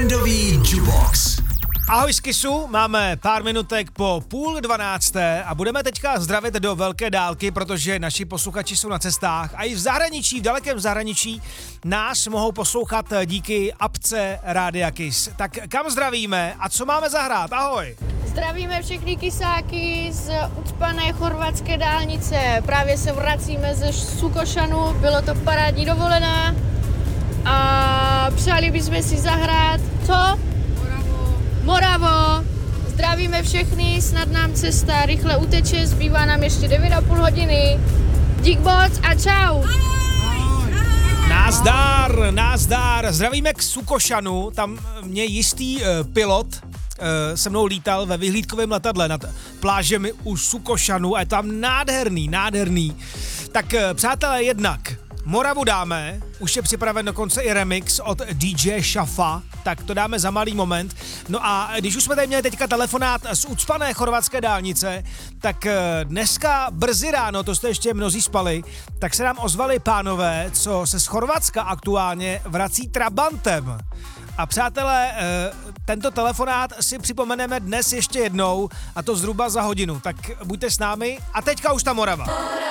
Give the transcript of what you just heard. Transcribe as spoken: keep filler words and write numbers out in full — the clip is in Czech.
Víkendový Jukebox. Ahoj z Kissu, máme pár minutek po půl dvanácté a budeme teďka zdravit do velké dálky, protože naši posluchači jsou na cestách a i v zahraničí, v dalekém zahraničí nás mohou poslouchat díky apce Rádia Kiss. Tak kam zdravíme a co máme zahrát? Ahoj! Zdravíme všechny kysáky z ucpané chorvatské dálnice. Právě se vracíme ze Sukošanu, bylo to parádní dovolená a přáli bychom si zahrát, co? Moravo, zdravíme všechny, snad nám cesta rychle uteče, zbývá nám ještě devět a půl hodiny. Dík moc a čau. Názdar, názdar, zdravíme k Sukošanu, tam mě jistý uh, pilot uh, se mnou lítal ve vyhlídkovém letadle nad plážemi u Sukošanu a je tam nádherný, nádherný. Tak uh, přátelé, jednak Moravu dáme, už je připraven dokonce i remix od D J Shafa, tak to dáme za malý moment. No a když už jsme tady měli teďka telefonát z ucpané chorvatské dálnice, tak dneska brzy ráno, to jste ještě mnozí spali, tak se nám ozvali pánové, co se z Chorvatska aktuálně vrací Trabantem. A přátelé, tento telefonát si připomeneme dnes ještě jednou, a to zhruba za hodinu, tak buďte s námi a teďka už ta Morava.